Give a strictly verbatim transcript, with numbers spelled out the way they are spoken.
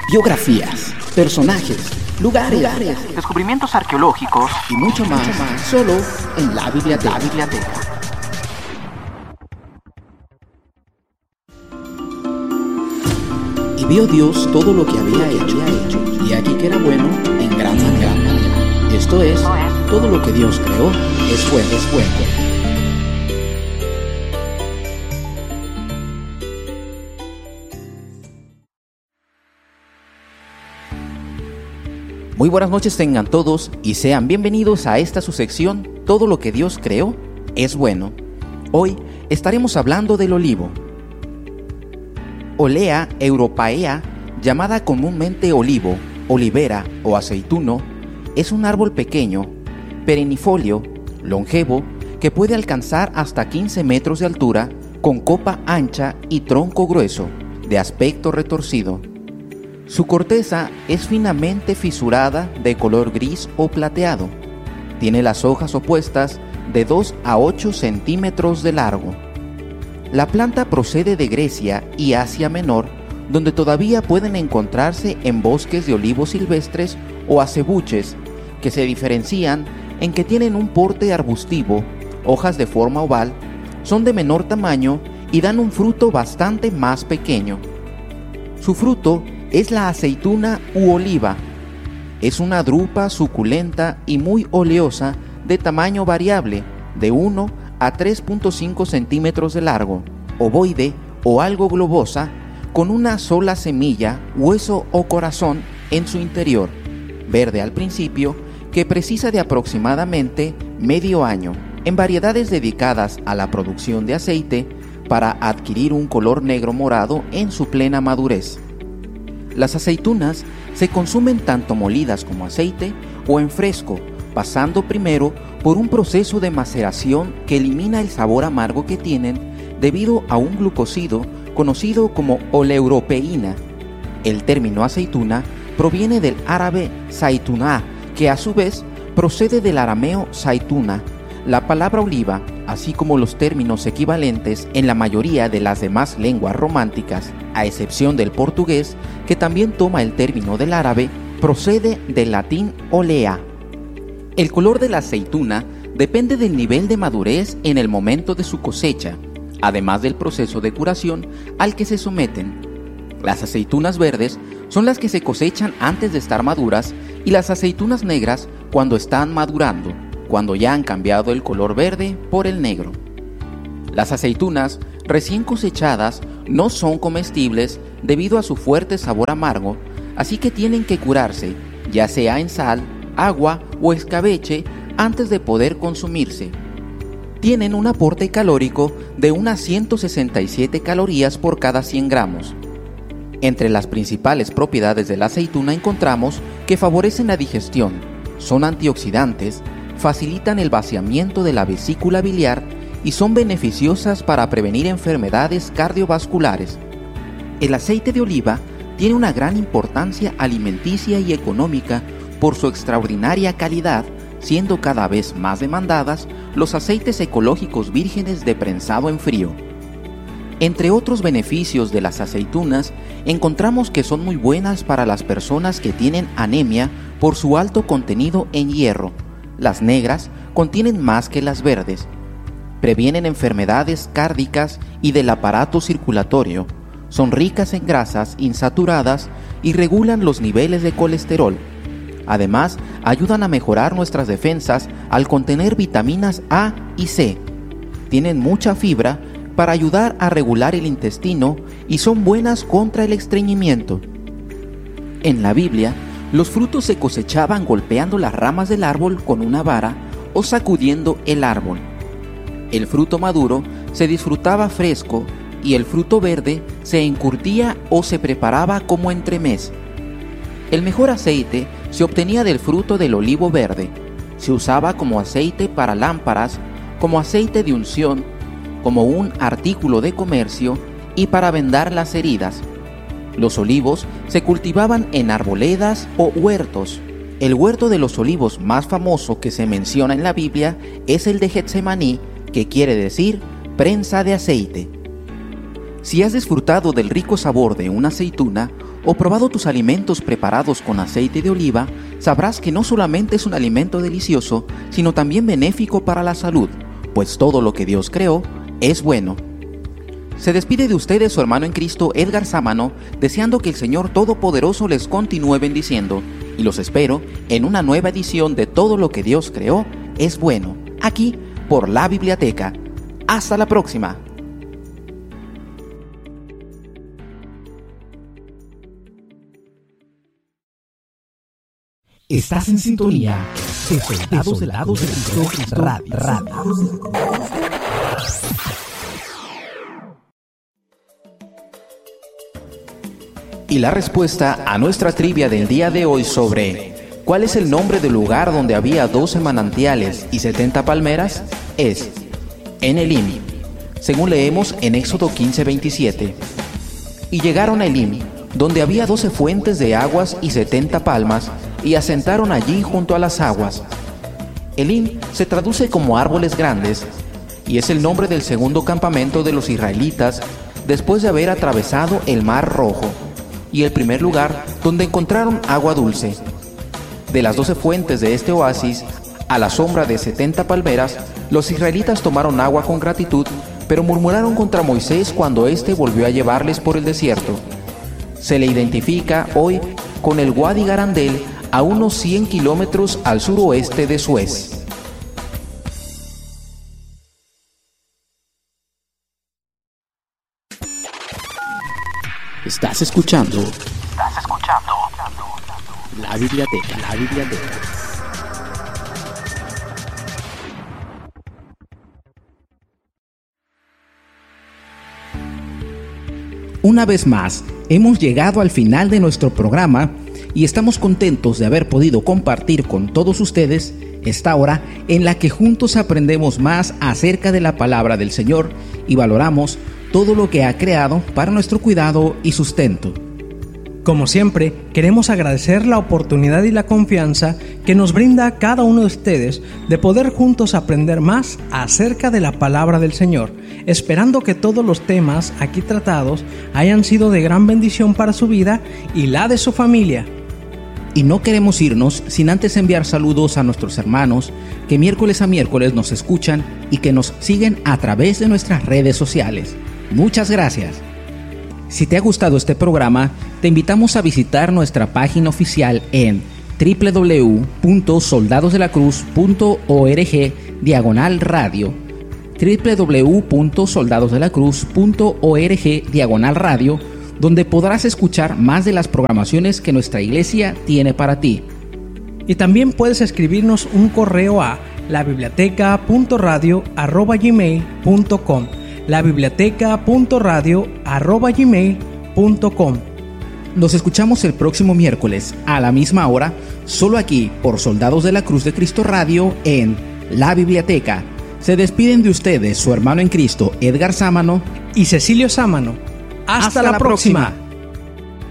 biografías, personajes, lugares, lugares, descubrimientos arqueológicos y mucho más, mucho más solo en la biblioteca. La biblioteca. Y vio Dios todo lo que había hecho, hecho y aquí que era bueno en gran manera. Esto es, todo lo que Dios creó es bueno, es bueno. Muy buenas noches tengan todos y sean bienvenidos a esta su sección, Todo lo que Dios creó es bueno. Hoy estaremos hablando del olivo. Olea europaea, llamada comúnmente olivo, olivera o aceituno, es un árbol pequeño, perennifolio, longevo, que puede alcanzar hasta quince metros de altura, con copa ancha y tronco grueso, de aspecto retorcido. Su corteza es finamente fisurada de color gris o plateado. Tiene las hojas opuestas de dos a ocho centímetros de largo. La planta procede de Grecia y Asia Menor, donde todavía pueden encontrarse en bosques de olivos silvestres o acebuches, que se diferencian en que tienen un porte arbustivo, hojas de forma oval, son de menor tamaño y dan un fruto bastante más pequeño. Su fruto es la aceituna u oliva. Es una drupa suculenta y muy oleosa de tamaño variable, de uno a tres punto cinco centímetros de largo, ovoide o algo globosa, con una sola semilla, hueso o corazón en su interior, verde al principio, que precisa de aproximadamente medio año, en variedades dedicadas a la producción de aceite para adquirir un color negro morado en su plena madurez. Las aceitunas se consumen tanto molidas como aceite o en fresco, pasando primero por un proceso de maceración que elimina el sabor amargo que tienen debido a un glucósido conocido como oleuropeína. El término aceituna proviene del árabe zaituná, que a su vez procede del arameo zaituna. La palabra oliva, así como los términos equivalentes en la mayoría de las demás lenguas románticas, a excepción del portugués, que también toma el término del árabe, procede del latín olea. El color de la aceituna depende del nivel de madurez en el momento de su cosecha, además del proceso de curación al que se someten. Las aceitunas verdes son las que se cosechan antes de estar maduras y las aceitunas negras cuando están madurando, cuando ya han cambiado el color verde por el negro. Las aceitunas recién cosechadas no son comestibles debido a su fuerte sabor amargo, así que tienen que curarse, ya sea en sal, agua o escabeche, antes de poder consumirse. Tienen un aporte calórico de unas ciento sesenta y siete calorías por cada cien gramos. Entre las principales propiedades de la aceituna encontramos que favorecen la digestión, son antioxidantes, facilitan el vaciamiento de la vesícula biliar y son beneficiosas para prevenir enfermedades cardiovasculares. El aceite de oliva tiene una gran importancia alimenticia y económica por su extraordinaria calidad, siendo cada vez más demandadas los aceites ecológicos vírgenes de prensado en frío. Entre otros beneficios de las aceitunas, encontramos que son muy buenas para las personas que tienen anemia por su alto contenido en hierro. Las negras contienen más que las verdes. Previenen enfermedades cárdicas y del aparato circulatorio. Son ricas en grasas insaturadas y regulan los niveles de colesterol. Además, ayudan a mejorar nuestras defensas al contener vitaminas A y C. Tienen mucha fibra para ayudar a regular el intestino y son buenas contra el estreñimiento. En la Biblia, los frutos se cosechaban golpeando las ramas del árbol con una vara o sacudiendo el árbol. El fruto maduro se disfrutaba fresco y el fruto verde se encurtía o se preparaba como entremés. El mejor aceite se obtenía del fruto del olivo verde. Se usaba como aceite para lámparas, como aceite de unción, como un artículo de comercio y para vendar las heridas. Los olivos se cultivaban en arboledas o huertos. El huerto de los olivos más famoso que se menciona en la Biblia es el de Getsemaní, que quiere decir prensa de aceite. Si has disfrutado del rico sabor de una aceituna o probado tus alimentos preparados con aceite de oliva, sabrás que no solamente es un alimento delicioso, sino también benéfico para la salud, pues todo lo que Dios creó es bueno. Se despide de ustedes su hermano en Cristo, Edgar Sámano, deseando que el Señor Todopoderoso les continúe bendiciendo, y los espero en una nueva edición de Todo lo que Dios creó es bueno, aquí por La Biblioteca. Hasta la próxima. Estás en sintonía de Soldados de la Cruz de Cristo Radio. Radio. Y la respuesta a nuestra trivia del día de hoy sobre ¿cuál es el nombre del lugar donde había doce manantiales y setenta palmeras? Es en Elim, según leemos en Éxodo quince veintisiete. Y llegaron a Elim, donde había doce fuentes de aguas y setenta palmas, y asentaron allí junto a las aguas. Elim se traduce como árboles grandes, y es el nombre del segundo campamento de los israelitas después de haber atravesado el Mar Rojo, y el primer lugar donde encontraron agua dulce. De las doce fuentes de este oasis, a la sombra de setenta palmeras, los israelitas tomaron agua con gratitud, pero murmuraron contra Moisés cuando éste volvió a llevarles por el desierto. Se le identifica hoy con el Wadi Garandel, a unos cien kilómetros al suroeste de Suez. Estás escuchando. Estás escuchando La Biblioteca. La Biblioteca. Una vez más, hemos llegado al final de nuestro programa y estamos contentos de haber podido compartir con todos ustedes esta hora en la que juntos aprendemos más acerca de la palabra del Señor y valoramos todo lo que ha creado para nuestro cuidado y sustento. Como siempre, queremos agradecer la oportunidad y la confianza que nos brinda cada uno de ustedes de poder juntos aprender más acerca de la palabra del Señor, esperando que todos los temas aquí tratados hayan sido de gran bendición para su vida y la de su familia. Y no queremos irnos sin antes enviar saludos a nuestros hermanos que miércoles a miércoles nos escuchan y que nos siguen a través de nuestras redes sociales. Muchas gracias. Si te ha gustado este programa, te invitamos a visitar nuestra página oficial en doble u doble u doble u punto soldados de la cruz punto org diagonal radio, doble u doble u doble u punto soldados de la cruz punto org diagonal radio, donde podrás escuchar más de las programaciones que nuestra iglesia tiene para ti. Y también puedes escribirnos un correo a la biblioteca punto radio arroba gmail punto com, la biblioteca punto radio arroba gmail punto com. Nos escuchamos el próximo miércoles a la misma hora, solo aquí por Soldados de la Cruz de Cristo Radio en La Biblioteca. Se despiden de ustedes su hermano en Cristo Edgar Sámano y Cecilio Sámano. Hasta, Hasta la, la próxima. próxima.